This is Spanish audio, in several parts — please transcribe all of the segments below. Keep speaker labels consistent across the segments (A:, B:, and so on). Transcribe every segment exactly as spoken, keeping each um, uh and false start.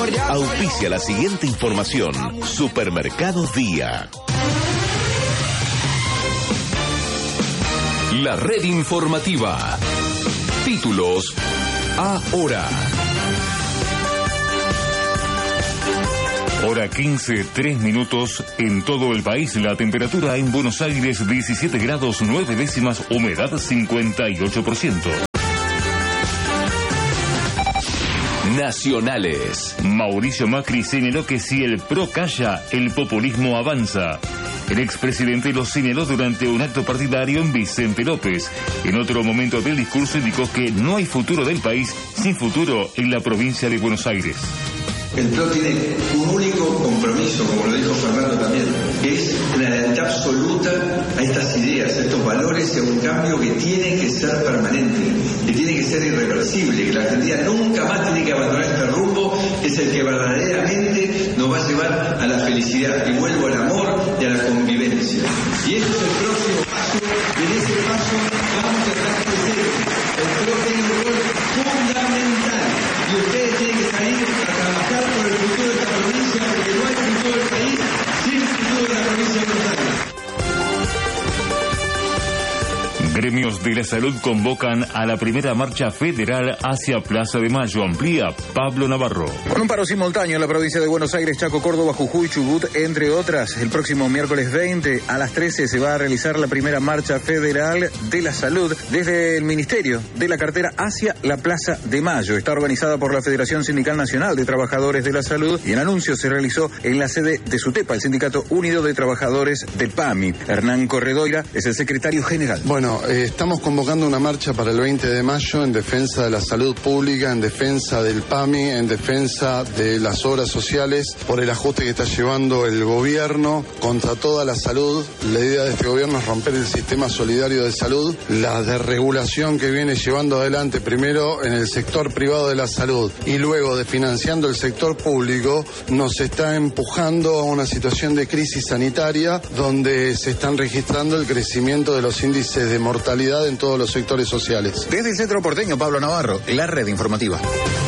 A: Auspicia la siguiente información. Supermercado Día.
B: La red informativa. Títulos ahora.
C: Hora quince, tres minutos en todo el país. La temperatura en Buenos Aires diecisiete grados nueve décimas, humedad cincuenta y ocho por ciento.
B: Nacionales.
C: Mauricio Macri señaló que si el P R O calla, el populismo avanza. El expresidente lo señaló durante un acto partidario en Vicente López. En otro momento del discurso indicó que no hay futuro del país sin futuro en la provincia de Buenos Aires.
D: El P R O tiene un único compromiso, como lo dijo Fernando también, que es la lealtad absoluta a estas ideas, a estos valores y a un cambio que tiene que ser permanente, que tiene que ser irreversible, que la Argentina nunca más tiene que abandonar este rumbo, que es el que verdaderamente nos va a llevar a la felicidad. Y vuelvo al amor y a la convivencia. Y este es el próximo paso, y en ese paso vamos a estar presentes. El P R O tiene un rol fundamental y ustedes tienen que salir a trabajar por el futuro de esta provincia, porque no hay futuro del país sin el futuro de la provincia de Buenos Aires.
C: Gremios de la salud convocan a la primera marcha federal hacia Plaza de Mayo. Amplía Pablo Navarro.
E: Con un paro simultáneo en la provincia de Buenos Aires, Chaco, Córdoba, Jujuy, Chubut, entre otras, el próximo miércoles veinte a las trece se va a realizar la primera marcha federal de la salud desde el Ministerio de la Cartera hacia la Plaza de Mayo. Está organizada por la Federación Sindical Nacional de Trabajadores de la Salud y el anuncio se realizó en la sede de SUTEPA, el Sindicato Unido de Trabajadores del P A M I. Hernán Corredoira es el secretario general.
F: Bueno, eh, estamos convocando una marcha para el veinte de mayo en defensa de la salud pública, en defensa del P A M I, en defensa de las obras sociales, por el ajuste que está llevando el gobierno contra toda la salud. La idea de este gobierno es romper el sistema solidario de salud, la desregulación que viene llevando adelante primero en el sector privado de la salud y luego desfinanciando el sector público, nos está empujando a una situación de crisis sanitaria donde se están registrando el crecimiento de los índices de mortalidad en todos los sectores sociales.
E: Desde el centro porteño, Pablo Navarro, la red informativa.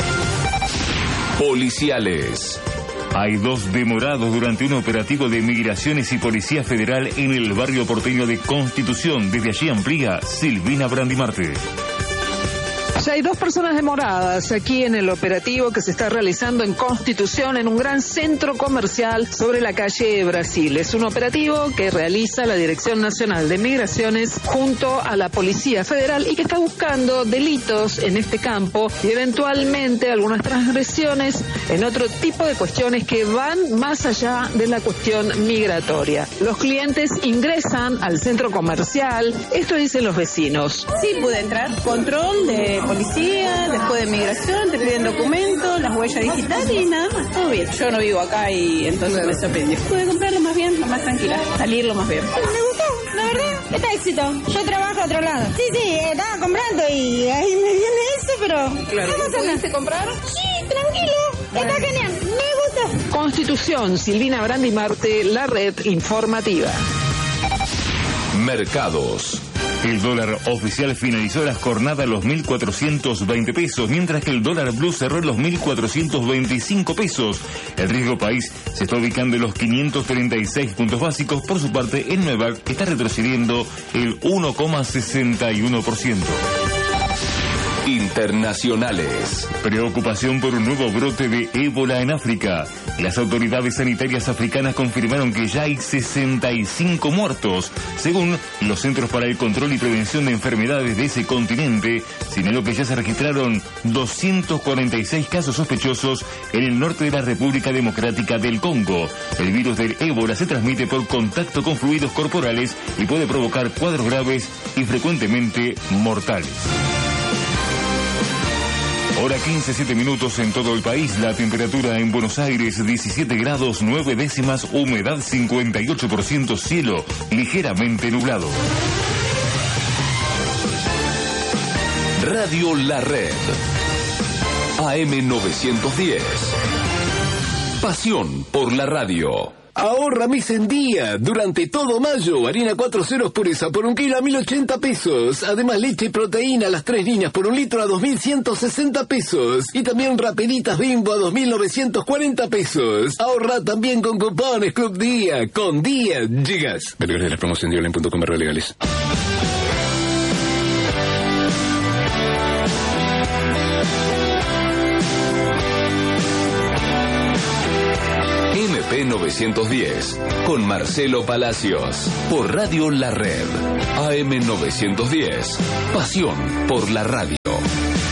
B: Policiales.
C: Hay dos demorados durante un operativo de Migraciones y Policía Federal en el barrio porteño de Constitución. Desde allí amplía Silvina Brandimarte.
G: Ya hay dos personas demoradas aquí en el operativo que se está realizando en Constitución, en un gran centro comercial sobre la calle Brasil. Es un operativo que realiza la Dirección Nacional de Migraciones junto a la Policía Federal y que está buscando delitos en este campo y eventualmente algunas transgresiones en otro tipo de cuestiones que van más allá de la cuestión migratoria. Los clientes ingresan al centro comercial, esto dicen los vecinos.
H: Sí, pude entrar. Control de policía, después de migración, te piden documentos, las huellas digitales y nada más, todo bien. Yo no vivo acá y entonces me sorprendió. Pude comprarlo más bien, más tranquila, salirlo más bien.
I: Me gustó, la verdad, está éxito. Yo trabajo a otro lado. Sí, sí, estaba comprando y ahí me viene eso, pero...
H: Claro, ¿pudiste comprar?
I: Sí, tranquilo, bueno. Está genial, me gusta.
G: Constitución, Silvina Brandimarte, la red informativa.
B: Mercados.
C: El dólar oficial finalizó la jornada en los mil cuatrocientos veinte pesos, mientras que el dólar blue cerró en los mil cuatrocientos veinticinco pesos. El riesgo país se está ubicando en los quinientos treinta y seis puntos básicos. Por su parte, en Nueva York está retrocediendo el uno coma sesenta y uno por ciento.
B: Internacionales.
C: Preocupación por un nuevo brote de ébola en África. Las autoridades sanitarias africanas confirmaron que ya hay sesenta y cinco muertos. Según los Centros para el Control y Prevención de Enfermedades de ese continente, señaló que ya se registraron doscientos cuarenta y seis casos sospechosos en el norte de la República Democrática del Congo. El virus del ébola se transmite por contacto con fluidos corporales y puede provocar cuadros graves y frecuentemente mortales. Hora quince, siete minutos en todo el país. La temperatura en Buenos Aires diecisiete grados nueve décimas, humedad cincuenta y ocho por ciento, cielo ligeramente nublado.
B: Radio La Red. A M novecientos diez. Pasión por la radio.
J: Ahorra mes en día. Durante todo mayo, harina cuatro ceros pureza por un kilo a mil ochenta pesos. Además, leche y proteína a las tres líneas por un litro a dos mil ciento sesenta pesos. Y también Rapeditas Bimbo a dos mil novecientos cuarenta pesos. Ahorra también con cupones Club Día. Con Día llegas. Versiones de la promoción de online punto com legales.
B: M P novecientos diez, con Marcelo Palacios, por Radio La Red. A M novecientos diez, pasión por la radio.